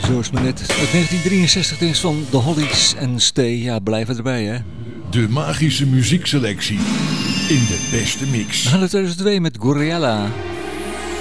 Zo is maar net. Uit 1963 is van The Hollies en Stay. Ja, blijven erbij, hè. De magische muziekselectie in de beste mix. We gaan naar 2002 met Goriella.